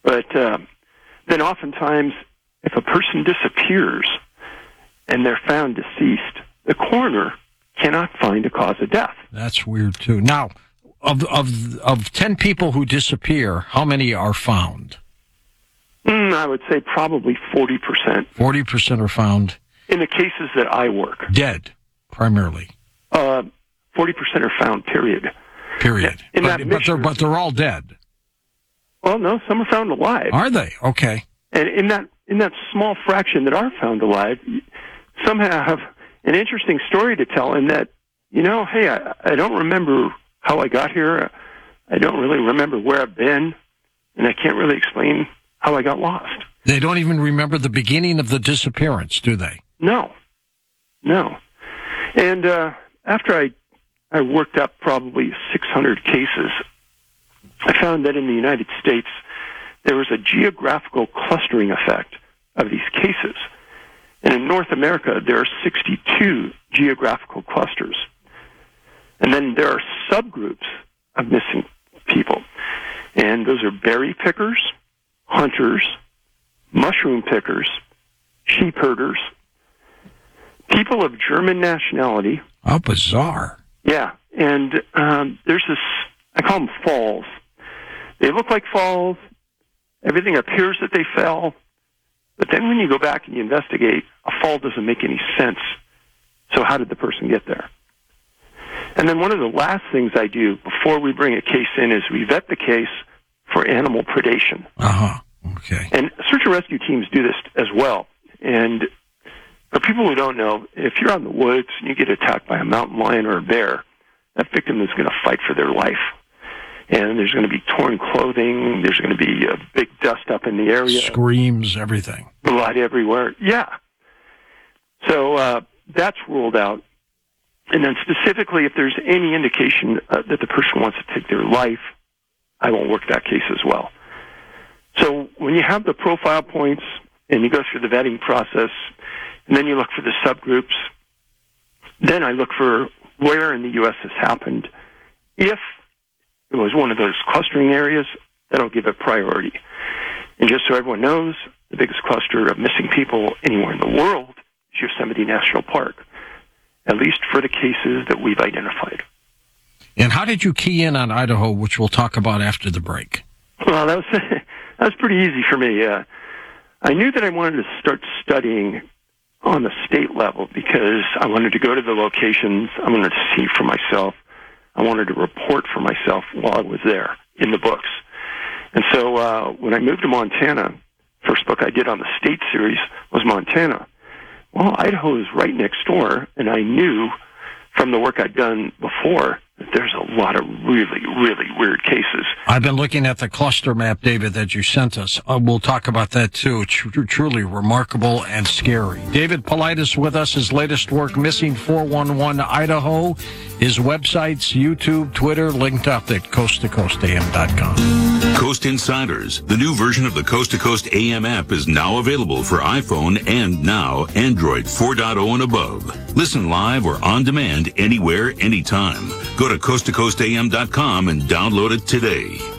But then oftentimes, if a person disappears and they're found deceased, the coroner cannot find a cause of death. That's weird, too. Now, of 10 people who disappear, how many are found? I would say probably 40%. 40% are found. In the cases that I work. Dead, primarily. 40% are found, period. Period. But they're all dead. Well, no, some are found alive. Are they? Okay. And in that small fraction that are found alive, some have an interesting story to tell in that, hey, I don't remember how I got here. I don't really remember where I've been, and I can't really explain how I got lost. They don't even remember the beginning of the disappearance, do they? No. And after I worked up probably 600 cases, I found that in the United States, there was a geographical clustering effect of these cases. And in North America, there are 62 geographical clusters. And then there are subgroups of missing people. And those are berry pickers, hunters, mushroom pickers, sheep herders, people of German nationality. How bizarre. Yeah. And there's this, I call them falls. They look like falls. Everything appears that they fell. But then when you go back and you investigate, a fall doesn't make any sense. So how did the person get there? And then one of the last things I do before we bring a case in is we vet the case for animal predation. Uh-huh. Okay. And search and rescue teams do this as well. And for people who don't know, if you're out in the woods and you get attacked by a mountain lion or a bear, that victim is going to fight for their life. And there's going to be torn clothing. There's going to be a big dust up in the area. Screams, everything. Blood everywhere. Yeah. So that's ruled out. And then specifically, if there's any indication that the person wants to take their life, I won't work that case as well. So when you have the profile points and you go through the vetting process, and then you look for the subgroups, then I look for where in the U.S. this happened. If it was one of those clustering areas, that'll give it priority. And just so everyone knows, the biggest cluster of missing people anywhere in the world is Yosemite National Park, at least for the cases that we've identified. And how did you key in on Idaho, which we'll talk about after the break? Well, that was pretty easy for me. I knew that I wanted to start studying on the state level because I wanted to go to the locations. I wanted to see for myself. I wanted to report for myself while I was there in the books. And so when I moved to Montana, first book I did on the state series was Montana. Well, Idaho is right next door, and I knew from the work I'd done before that there's a lot of really, really weird cases. I've been looking at the cluster map, David, that you sent us. We'll talk about that, too. It's truly remarkable and scary. David Paulides with us, his latest work, Missing 411 Idaho. His websites, YouTube, Twitter, linked up at coasttocoastam.com. Coast Insiders, the new version of the Coast to Coast AM app, is now available for iPhone and now Android 4.0 and above. Listen live or on demand anywhere, anytime. Go to coasttocoastam.com and download it today.